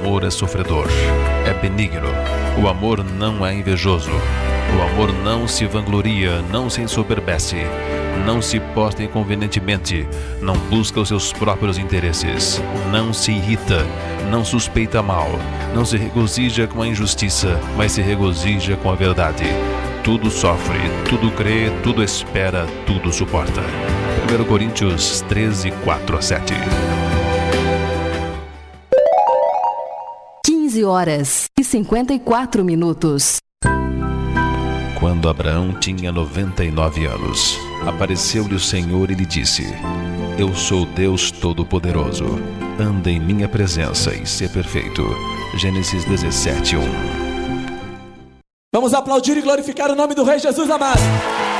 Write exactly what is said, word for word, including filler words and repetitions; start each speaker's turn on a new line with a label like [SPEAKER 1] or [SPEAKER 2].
[SPEAKER 1] amor é sofredor, é benigno. O amor não é invejoso. O amor não se vangloria, não se ensoberbece, não se posta inconvenientemente, não busca os seus próprios interesses, não se irrita, não suspeita mal, não se regozija com a injustiça, mas se regozija com a verdade. Tudo sofre, tudo crê, tudo espera, tudo suporta. primeira Coríntios treze, quatro a sete.
[SPEAKER 2] quinze horas e cinquenta e quatro minutos.
[SPEAKER 1] Quando Abraão tinha noventa e nove anos, apareceu-lhe o Senhor e lhe disse: Eu sou Deus Todo-Poderoso. Anda em minha presença e sê perfeito. Gênesis dezessete, um.
[SPEAKER 3] Vamos aplaudir e glorificar o nome do Rei Jesus amado.